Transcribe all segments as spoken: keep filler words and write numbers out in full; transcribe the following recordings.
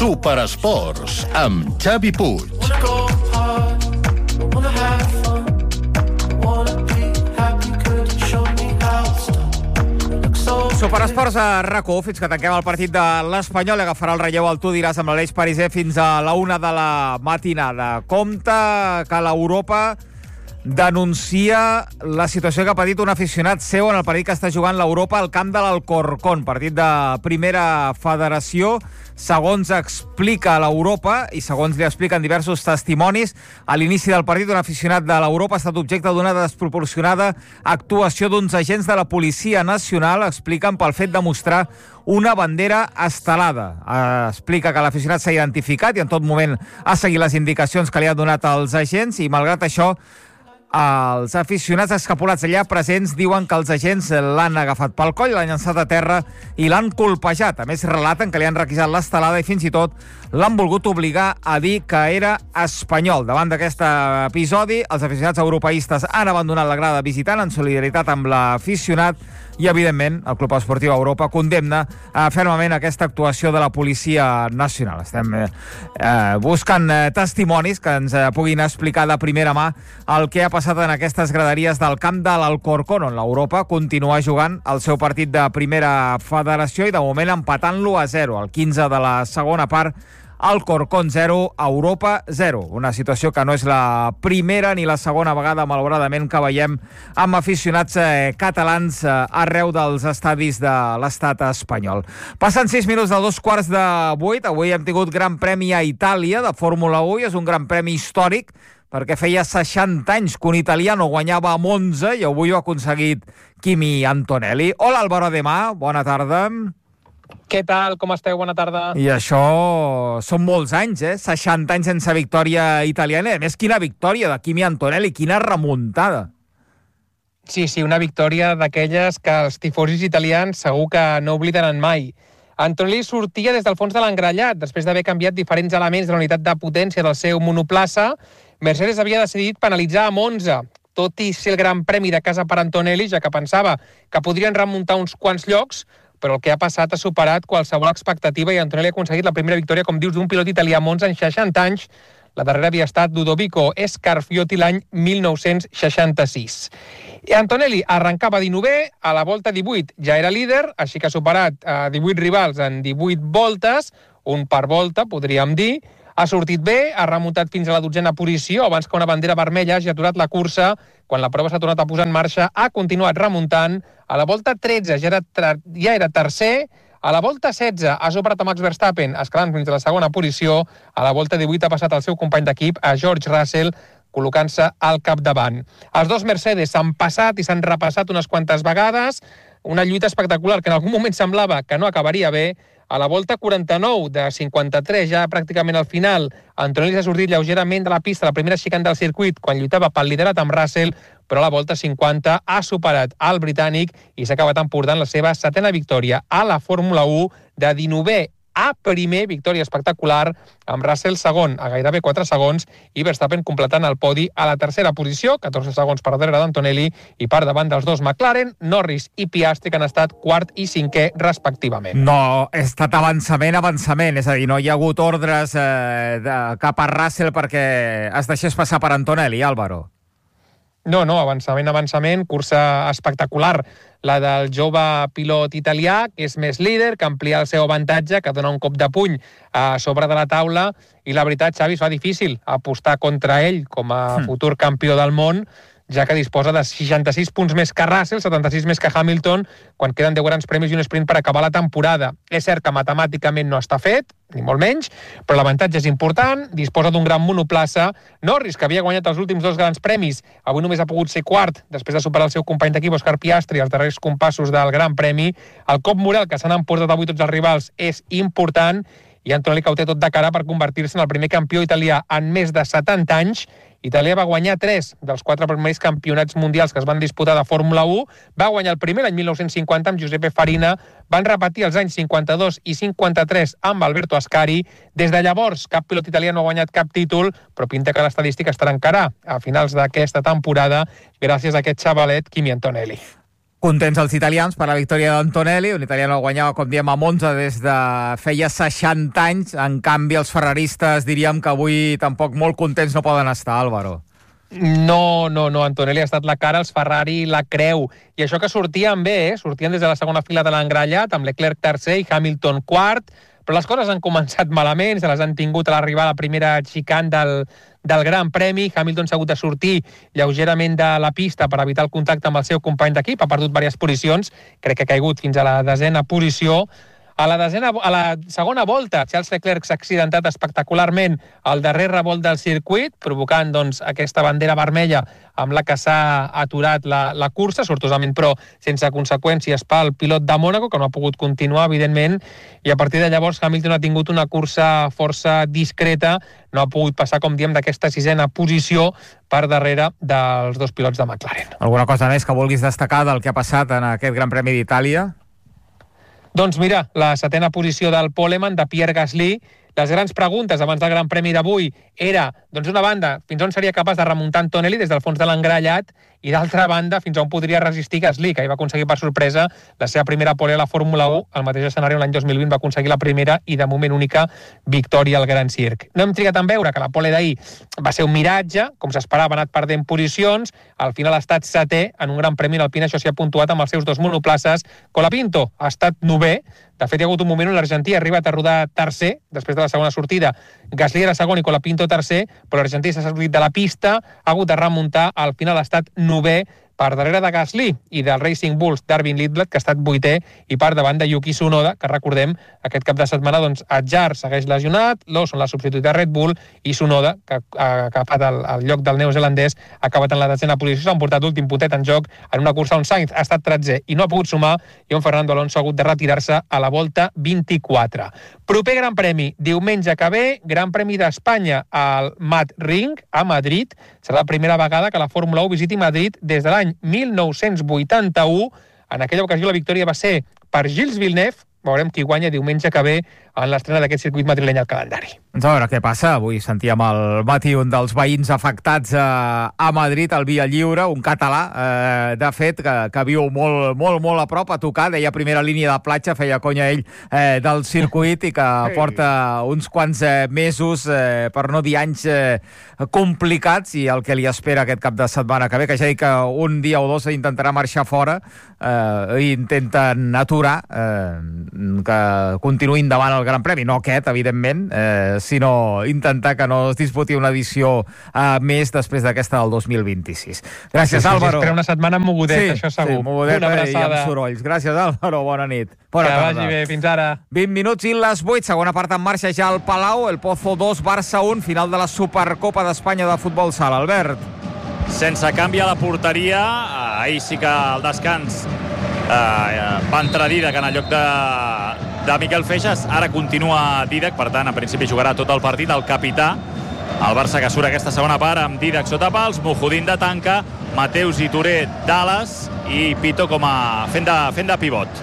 Superesports, amb Xavi Puig. Superesports a RAC1, fins que tanquem el partit de l'Espanyol i agafarà el relleu al Tu diràs amb l'Aleix Pariser fins a la una de la matinada. Compte que l'Europa denuncia la situació que ha patit un aficionat seu en el partit que està jugant l'Europa al camp de l'Alcorcón, partit de primera federació. Segons explica l'Europa, i segons li expliquen diversos testimonis, a l'inici del partit un aficionat de l'Europa ha estat objecte d'una desproporcionada actuació d'uns agents de la Policia Nacional, expliquen, pel fet de mostrar una bandera estelada. Eh, explica que l'aficionat s'ha identificat i en tot moment ha seguit les indicacions que li han donat els agents i, malgrat això, els aficionats escapulats allà presents diuen que els agents l'han agafat pel coll, l'han llançat a terra i l'han colpejat. A més, relaten que li han requisat l'estelada i fins i tot l'han volgut obligar a dir que era espanyol. Davant d'aquest episodi, els aficionats europeistes han abandonat la grada visitant en solidaritat amb l'aficionat i, evidentment, el Club Esportiu Europa condemna eh, fermament aquesta actuació de la Policia Nacional. Estem eh, eh, buscant eh, testimonis que ens eh, puguin explicar de primera mà el que ha passat en aquestes graderies del camp de l'Alcorcón, on l'Europa continua jugant el seu partit de primera federació i, de moment, empatant-lo a zero. Al quinze de la segona part, Alcorcón zero, Europa zero. Una situació que no és la primera ni la segona vegada, malauradament, que veiem amb aficionats eh, catalans eh, arreu dels estadis de l'estat espanyol. Passen sis minuts de dos quarts de vuit. Avui hem tingut Gran Premi a Itàlia de Fórmula u i és un gran premi històric perquè feia seixanta anys que un italià no guanyava a Monza i avui ho ha aconseguit Kimi Antonelli. Hola, Álvaro Ademà, bona tarda. Què tal? Com esteu? Bona tarda. I això són molts anys, eh? seixanta anys sense victòria italiana. A més, quina victòria de Kimi Antonelli, quina remuntada. Sí, sí, una victòria d'aquelles que els tifosis italians segur que no oblidaran mai. Antonelli sortia des del fons de l'engrellat, després d'haver canviat diferents elements de la unitat de potència del seu monoplaça. Mercedes havia decidit penalitzar a Monza, tot i ser el gran premi de casa per Antonelli, ja que pensava que podrien remuntar uns quants llocs, però el que ha passat ha superat qualsevol expectativa i Antonelli ha aconseguit la primera victòria, com dius, d'un pilot italià a Monza en seixanta anys. La darrera havia estat Ludovico Scarfiotti l'any mil nou-cents seixanta-sis. I Antonelli arrencava dinovè, a la volta divuit ja era líder, així que ha superat a divuit rivals en divuit voltes, un per volta, podríem dir. Ha sortit bé, ha remuntat fins a la dotzena posició, abans que una bandera vermella hagi aturat la cursa. Quan la prova s'ha tornat a posar en marxa, ha continuat remuntant. A la volta tretze ja era, ja era tercer. A la volta setze ha superat a Max Verstappen, escalant fins a la segona posició. A la volta divuit ha passat el seu company d'equip, a George Russell, col·locant-se al capdavant. Els dos Mercedes s'han passat i s'han repassat unes quantes vegades. Una lluita espectacular que en algun moment semblava que no acabaria bé. A la volta quaranta-nou de cinquanta-tres, ja pràcticament al final, Antonelli s'ha sortit lleugerament de la pista, la primera xicant del circuit, quan lluitava pel liderat amb Russell, però a la volta cinquanta ha superat el britànic i s'ha acabat emportant la seva setena victòria a la Fórmula u, de dinovè a primer, victòria espectacular, amb Russell segon a gairebé quatre segons i Verstappen completant el podi a la tercera posició, catorze segons per darrere d'Antonelli i per davant dels dos McLaren, Norris i Piastri, que han estat quart i cinquè respectivament. No, ha estat avançament, avançament, és a dir, no hi ha hagut ordres eh, de, cap a Russell perquè es deixés passar per Antonelli, Álvaro. No, no, avançament, avançament, cursa espectacular, la del jove pilot italià, que és més líder, que amplia el seu avantatge, que dona un cop de puny a sobre de la taula, i la veritat, Xavi, es fa difícil apostar contra ell com a mm. futur campió del món, ja que disposa de seixanta-sis punts més que Russell, setanta-sis més que Hamilton, quan queden deu grans premis i un sprint per acabar la temporada. És cert que matemàticament no està fet, ni molt menys, però l'avantatge és important, disposa d'un gran monoplaça. Norris, que havia guanyat els últims dos grans premis, avui només ha pogut ser quart, després de superar el seu company d'equip, Oscar Piastri, als darrers compassos del Gran Premi. El cop moral que s'han emportat avui tots els rivals és important, i Antonelli, que ho té tot de cara per convertir-se en el primer campió italià en més de setanta anys. Itàlia va guanyar tres dels quatre primers campionats mundials que es van disputar de Fórmula u. Va guanyar el primer l'any mil nou-cents cinquanta amb Giuseppe Farina. Van repetir els anys cinquanta-dos i cinquanta-tres amb Alberto Ascari. Des de llavors, cap pilot italià no ha guanyat cap títol, però pinta que l'estadística estarà encara a finals d'aquesta temporada gràcies a aquest xavalet Kimi Antonelli. Contents els italians per la victòria d'Antonelli, un italià no guanyava, com diem, a Monza des de feia seixanta anys. En canvi, els ferraristes diríem que avui tampoc molt contents no poden estar, Álvaro. No, no, no, Antonelli ha estat la cara, els Ferrari la creu. I això que sortien bé, eh? Sortien des de la segona fila de l'engrellat, amb Leclerc tercer i Hamilton quart, però les coses han començat malament, se les han tingut a l'arribar a la primera xicane del, del Gran Premi. Hamilton s'ha hagut de sortir lleugerament de la pista per evitar el contacte amb el seu company d'equip, ha perdut diverses posicions, crec que ha caigut fins a la desena posició. A la, desena, a la segona volta, Charles Leclerc s'ha accidentat espectacularment al darrer revolt del circuit, provocant doncs, aquesta bandera vermella amb la que s'ha aturat la, la cursa, sortosament però sense conseqüències pel pilot de Mònaco, que no ha pogut continuar, evidentment, i a partir de llavors Hamilton ha tingut una cursa força discreta, no ha pogut passar, com diem, d'aquesta sisena posició per darrere dels dos pilots de McLaren. Alguna cosa més que vulguis destacar del que ha passat en aquest Gran Premi d'Itàlia? Doncs mira, la setena posició del Poleman, de Pierre Gasly. Les grans preguntes abans del Gran Premi d'avui era, doncs d'una banda, fins on seria capaç de remuntar Antonelli des del fons de l'engrellat, i d'altra banda, fins on podria resistir Gasly, que hi va aconseguir per sorpresa la seva primera pole a la Fórmula u, al mateix escenari l'any dos mil vint va aconseguir la primera i de moment única victòria al Gran Circ. No hem trigat en veure que la pole d'ahir va ser un miratge, com s'esperava, ha anat perdent posicions, al final ha estat setè en un Gran Premi en Alpine, això s'hi ha puntuat amb els seus dos monoplaces. Colapinto ha estat novè. De fet, hi ha hagut un moment on l'argentí ha arribat a rodar tercer, després de la segona sortida. Gasly era segon i Colapinto tercer, però l'argentí s'ha sortit de la pista, ha hagut de remuntar, al final ha estat novè per darrere de Gasly i del Racing Bulls d'Arvin Littblad, que ha estat vuitè, i per davant de Yuki Tsunoda, que recordem, aquest cap de setmana, doncs, Adjar segueix lesionat, Lawson l'ha substituït a Red Bull, i Tsunoda, que ha agafat el, el lloc del neozelandès, ha acabat en la desena posició, s'ha emportat l'últim puntet en joc en una cursa on Sainz ha estat tretzè i no ha pogut sumar, i on Fernando Alonso ha hagut de retirar-se a la volta vint-i-quatre. Proper Gran Premi, diumenge que ve, Gran Premi d'Espanya al Mad Ring, a Madrid. Serà la primera vegada que la Fórmula u visiti Madrid des de l'any mil nou-cents vuitanta-u. En aquella ocasió la victòria va ser per Gilles Villeneuve. Veurem qui guanya diumenge que ve en l'estrena d'aquest circuit madrileny al calendari. Doncs a veure què passa. Avui sentíem al matí un dels veïns afectats a, a Madrid, al Via Lliure, un català, eh, de fet, que, que viu molt, molt, molt a prop, a tocar, deia primera línia de platja, feia conya ell eh, del circuit, i que porta uns quants eh, mesos, eh, per no dir anys, eh, complicats, i el que li espera aquest cap de setmana que ve, que ja dic que un dia o dos intentarà marxar fora, eh, i intenten aturar eh, que continuïn davant el Gran Premi, no aquest, evidentment, eh, sinó intentar que no es disputi una edició uh, més després d'aquesta del dos mil vint-i-sis. Gràcies, sí, Álvaro. Espera una setmana mogudeta, sí, això segur. Sí, mogudeta i amb sorolls. Gràcies, Álvaro. Bona nit. Bona que tarda. vagi bé. Fins ara. vint minuts i les vuit. Segona part en marxa ja al Palau. El Pozo dos, Barça un. Final de la Supercopa d'Espanya de futbol sala. Albert. Sense canvi a la porteria. Ahir sí que el descans eh, va entrar Didac en el lloc de... de Miquel Feixas, ara continua Didac, per tant, en principi jugarà tot el partit el capità. El Barça que surt aquesta segona part amb Didac sota pals, Mujudín de tanca, Mateus i Touré d'ales i Pito com a fent de, fent de pivot.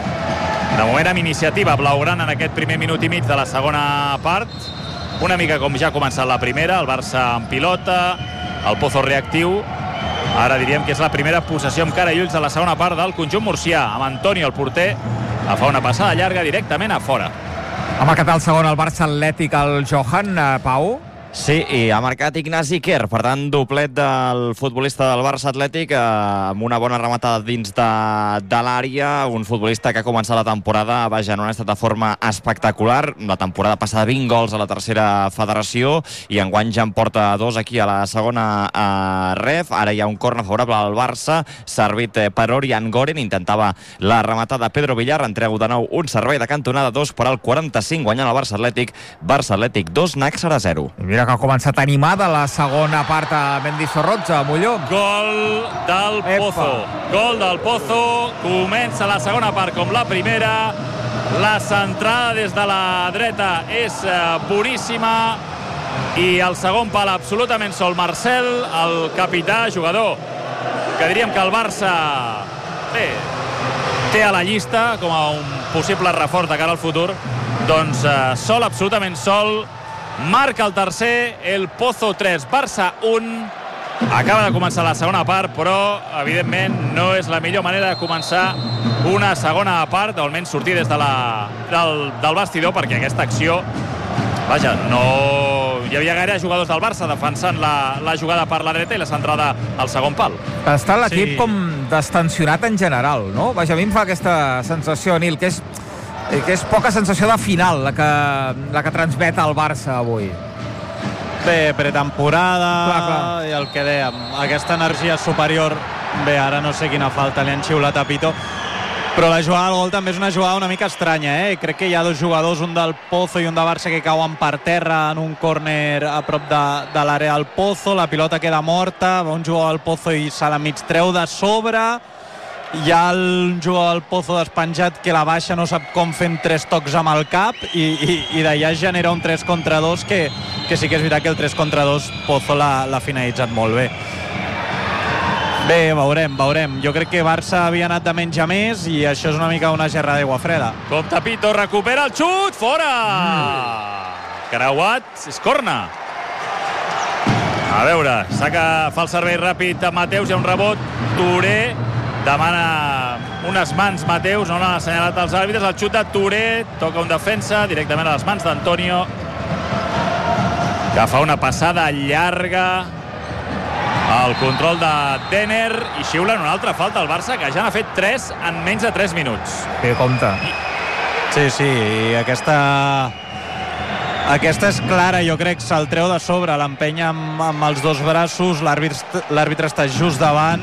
De moment amb iniciativa blaugrana en aquest primer minut i mig de la segona part, una mica com ja ha començat la primera, el Barça en pilota, el Pozo reactiu. Ara diríem que és la primera possessió amb cara i ulls de la segona part del conjunt murcià, amb Antonio, el porter, a fa una passada llarga directament a fora. Ha marcat el segon el Barça Atlètic, el Johan, eh, Pau. Sí, i ha marcat Ignasi Quer, per tant, doblet del futbolista del Barça Atlètic, eh, amb una bona rematada dins de, de l'àrea, un futbolista que ha començat la temporada, vaja, en un estat de forma espectacular, la temporada passada vint gols a la tercera federació, i enguany ja en porta dos aquí a la segona eh, ref. Ara hi ha un corner favorable al Barça, servit eh, per Orián Goren, intentava la rematada Pedro Villar, entrega de nou un servei de cantonada, dos per al quaranta-cinc, guanyant el Barça Atlètic, Barça Atlètic dos, Nàxara zero. Mira que ha començat animada la segona part a Mendizorroza, a Molló. Gol del Epa. Pozo. Gol del Pozo. Comença la segona part com la primera. La centrada des de la dreta és uh, boníssima. I el segon pal absolutament sol. Marcel, el capità, jugador, que diríem que el Barça bé, té a la llista com a un possible reforç de cara al futur. Doncs uh, sol, absolutament sol. Marca el tercer, el Pozo tres, Barça un, Acaba de començar la segona part, però evidentment no és la millor manera de començar una segona part, o almenys sortir des de la, del, del vestidor, perquè aquesta acció, vaja, no hi havia gaire jugadors del Barça defensant la, la jugada per la dreta i la centrada al segon pal. Està l'equip Sí. com destensionat en general, no? Vaja, a mi em fa aquesta sensació, Nil, que és, que és poca sensació de final la que, la que transmet el Barça avui. Bé, pretemporada, Clar, clar. i el que dèiem, aquesta energia superior, bé, ara no sé quina falta li han xiulat a Pito, però la jugada del gol també és una jugada una mica estranya, eh? Crec que hi ha dos jugadors, un del Pozo i un de Barça, que cauen per terra en un córner a prop de, de l'àrea del Pozo, la pilota queda morta, va un jugador del Pozo i se la mig treu de sobre, hi ha el jugador del Pozo despenjat que la baixa no sap com fent tres tocs amb el cap i, i, i d'allà es genera un tres contra dos que, que sí que és veritat que el tres contra dos Pozo l'ha finalitzat molt bé. Bé, veurem, veurem. Jo crec que Barça havia anat de menys a més i això és una mica una gerra d'aigua freda. Compte Pito, recupera el xut, fora! Mm. Creuat, és corna. A veure, saca, fa el servei ràpid a Mateus, hi ha un rebot, Touré demana unes mans Mateus, no l'han assenyalat els àrbitres, el xut de Touré, toca un defensa directament a les mans d'Antonio, que fa una passada llarga, el control de Denner, i xiulen una altra falta al Barça, que ja n'ha fet tres en menys de tres minuts. Que compte. Sí, sí, i aquesta... Aquesta és clara, jo crec, se'l treu de sobre, l'empenya amb, amb els dos braços, l'àrbitre està just davant,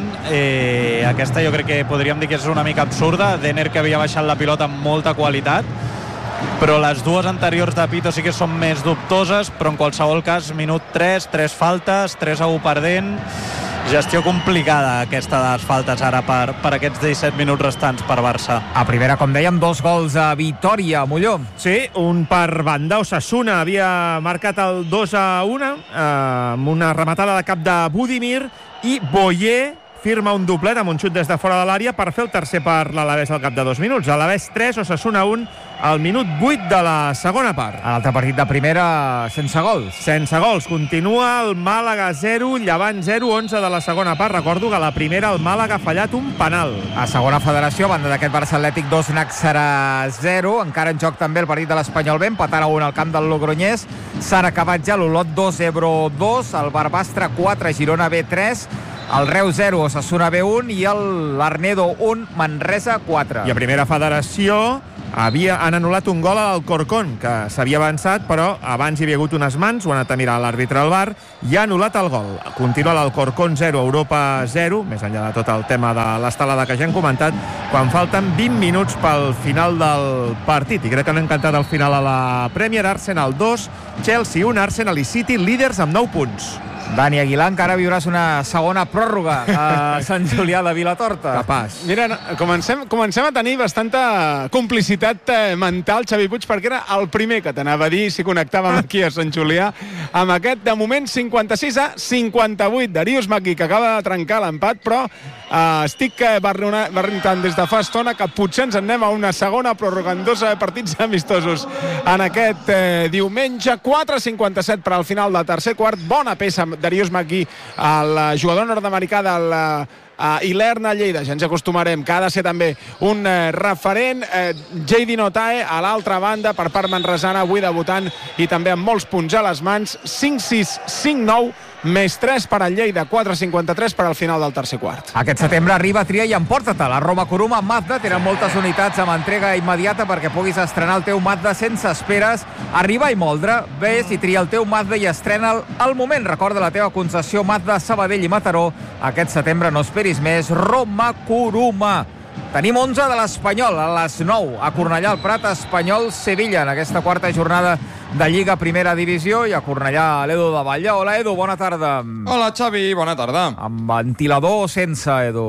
eh, aquesta jo crec que podríem dir que és una mica absurda, Denner que havia baixat la pilota amb molta qualitat, però les dues anteriors de Pito sí que són més dubtoses, però en qualsevol cas, minut tres, tres faltes, tres a u perdent, gestió complicada aquesta de les faltes ara per, per aquests disset minuts restants per Barça. A primera, com dèiem, dos gols a Vitòria, Molló. Sí, un per banda. Osasuna havia marcat el dos a un eh, amb una rematada de cap de Budimir i Boyer firma un doblet amb un xut des de fora de l'àrea per fer el tercer per l'Alavés al cap de dos minuts. Alavés tres, Osasuna un al minut vuit de la segona part. L'altre partit de primera sense gols. Sense gols. Continua el Màlaga zero, Llevant zero, onze de la segona part. Recordo que a la primera el Màlaga ha fallat un penal. A segona federació, a banda d'aquest Barça Atlètic dos, Nàxera zero. Encara en joc també el partit de l'Espanyol B, empatant a un al camp del Logroñés. S'han acabat ja l'Olot dos, Ebro dos, el Barbastre quatre, Girona B tres, el Reus zero, Osasuna B un i l'Arnedo un, Manresa quatre. I a primera federació havia, han anul·lat un gol al Corcón, que s'havia avançat, però abans hi havia hagut unes mans, ho ha anat a mirar l'àrbitre al bar, i ha anul·lat el gol. Continua l'Alcorcón zero, Europa zero, més enllà de tot el tema de l'estelada que ja hem comentat, quan falten vint minuts pel final del partit. I crec que han encantat el final a la Premier. Arsenal dos, Chelsea un, Arsenal i City líders amb nou punts. Dani Aguilar, encara viuràs una segona pròrroga a Sant Julià de Vilatorta. Capaç. Mira, comencem, comencem a tenir bastanta complicitat eh, mental, Xavi Puig, perquè era el primer que t'anava a dir si connectàvem aquí a Sant Julià amb aquest, de moment, cinquanta-sis a cinquanta-vuit. Darius Magui, que acaba de trencar l'empat, però eh, estic eh, barrentant des de fa estona que potser ens en anem a una segona pròrroga en dos eh, partits amistosos en aquest eh, diumenge. Quatre cinquanta-set per al final del tercer quart. Bona peça Darius Magui, el jugador nord-americà del uh, Ilerna Lleida. Ja ens acostumarem que ha de ser també un uh, referent. uh, J D Notae a l'altra banda per part manresana, avui debutant i també amb molts punts a les mans. Cinc sis, cinc nou, més tres per al Lleida, quatre cinquanta-tres per al final del tercer quart. Aquest setembre arriba, tria i emporta-te. La Roma Kuruma Mazda tenen moltes unitats amb entrega immediata perquè puguis estrenar el teu Mazda sense esperes. Arriba i moldre. Ves i tria el teu Mazda i estrena'l al moment. Recorda la teva concessió Mazda Sabadell i Mataró. Aquest setembre no esperis més. Roma Kuruma. Tenim onze de l'Espanyol a les nou. A Cornellà, el Prat, Espanyol, Sevilla, en aquesta quarta jornada de Lliga Primera Divisió. I a Cornellà, l'Edu de Batlló. Hola, Edu, bona tarda. Hola, Xavi, bona tarda. Amb ventilador o sense, Edu?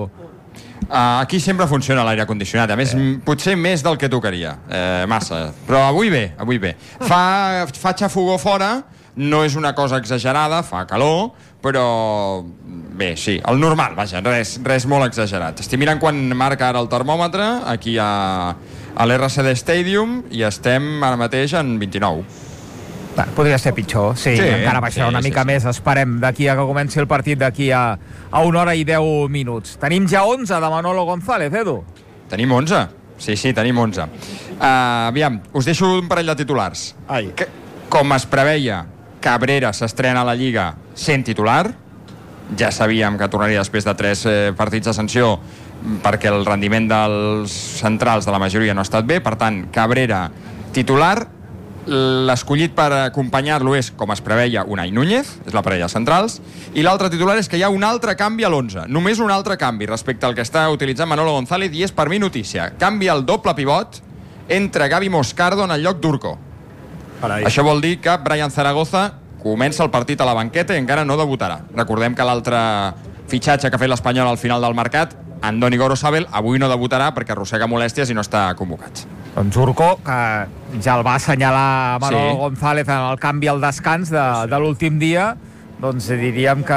Uh, aquí sempre funciona l'aire condicionat, a més, eh. potser més del que tocaria, eh, massa, però avui bé, avui bé. Fa, fa xafogó fora, no és una cosa exagerada, fa calor, però bé, sí, el normal, vaja, res, res molt exagerat. Estic mirant quan marca ara el termòmetre, aquí a, a l'R C D Stadium, i estem ara mateix en vint-i-nou. Va, podria ser pitjor, sí, Sí, encara baixarà sí, una sí, mica sí. més. Esperem d'aquí a que comenci el partit d'aquí a, a una hora i deu minuts. Tenim ja onze de Manolo González, Edu. Tenim onze. Sí, sí, tenim onze. Uh, aviam, us deixo un parell de titulars. Ai. Que, com es preveia, Cabrera s'estrena a la Lliga sent titular. Ja sabíem que tornaria després de tres eh, partits de sanció perquè el rendiment dels centrals de la majoria no ha estat bé. Per tant, Cabrera titular. L'escollit per acompanyar-lo és, com es preveia, Unai Núñez, és la parella centrals, i l'altre titular és que hi ha un altre canvi a l'onze, només un altre canvi respecte al que està utilitzant Manolo González, i és per mi notícia. Canvia el doble pivot entre Gavi Moscardo en el lloc d'Urco. Carai. Això vol dir que Brian Zaragoza comença el partit a la banqueta i encara no debutarà. Recordem que l'altre fitxatge que ha fet l'Espanyol al final del mercat, Andoni Gorosabel, avui no debutarà perquè arrossega molèsties i no està convocat. Doncs Urco, que ja el va assenyalar Manolo Sí. González en el canvi al descans de, de l'últim dia, doncs diríem que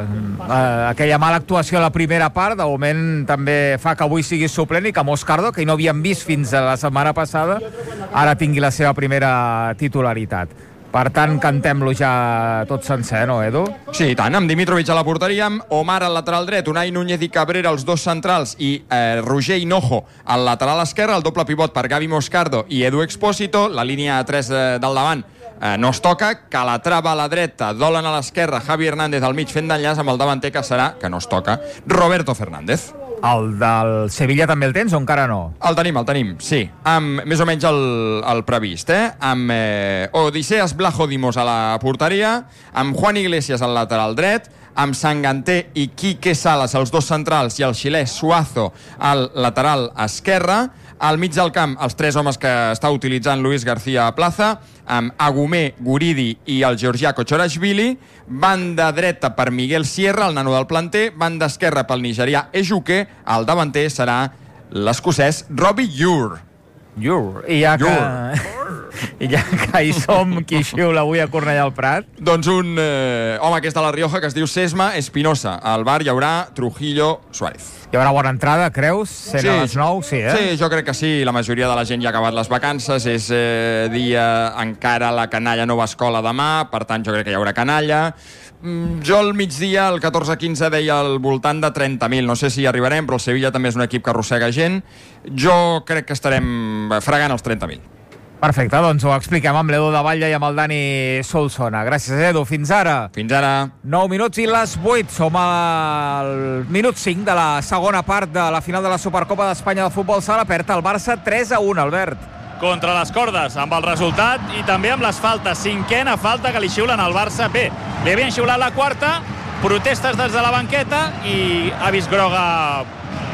eh, aquella mala actuació a la primera part de moment també fa que avui sigui suplent i que Moscardo, que no havíem vist fins a la setmana passada, ara tingui la seva primera titularitat. Per tant, cantem-lo ja tot sencer, no, Edu? Sí, i tant, amb Dimitrovic a la porteria, amb Omar al lateral dret, Unai Núñez i Cabrera, els dos centrals, i eh, Roger Hinojo al lateral esquerre, el doble pivot per Gavi Moscardo i Edu Expósito, la línia tres eh, del davant eh, no es toca, Calatrava a la dreta, Dolan a l'esquerra, Javi Hernández al mig fent d'enllaç amb el davanter que serà, que no es toca, Roberto Fernández. El del Sevilla també el tens o encara no? El tenim, el tenim, sí. Amb més o menys el, el previst, eh? Amb eh, Odiseas Blahodimos a la porteria, amb Juan Iglesias al lateral dret, amb Sanganté i Quique Salas, els dos centrals, i el xilè Suazo al lateral esquerre. Al mig del camp, els tres homes que està utilitzant Luis García Plaza, amb Agumé, Guridi i el georgià Kochorashvili, banda dreta per Miguel Sierra, el nano del planter, banda esquerra pel nigerià Ejuke, el davanter serà l'escocès Robbie Ure. Llur. I ja que... I ja que hi som, qui xiula avui a Cornellà al Prat? Doncs un eh, home que és de la Rioja, que es diu Sesma Espinosa. Al bar hi haurà Trujillo Suárez. Hi haurà bona entrada, creus? Sent Sí. a les nou, sí, eh? Sí, jo crec que sí. La majoria de la gent ja ha acabat les vacances. És eh, dia encara la canalla nova escola demà, per tant jo crec que hi haurà canalla. Mm, jo al migdia, el catorze quinze, deia al voltant de trenta mil. No sé si hi arribarem, però el Sevilla també és un equip que arrossega gent. Jo crec que estarem fregant els trenta mil. Perfecte, doncs ho expliquem amb l'Edu de Batlle i amb el Dani Solsona. Gràcies, Edu. Fins ara. Fins ara. nou minuts i les vuit. Som al minut cinc de la segona part de la final de la Supercopa d'Espanya de Futbol Sala. Perd el Barça tres a un, Albert. Contra les cordes, amb el resultat i també amb les faltes. Cinquena falta que li xiulen al Barça. Bé, li havien xiulat la quarta, protestes des de la banqueta i ha vist groga